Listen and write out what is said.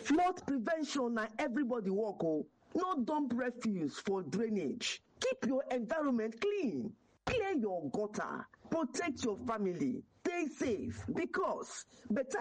Flood prevention na everybody work o. No dump refuse for drainage. Keep your environment clean. Clear your gutter. Protect your family. Stay safe because better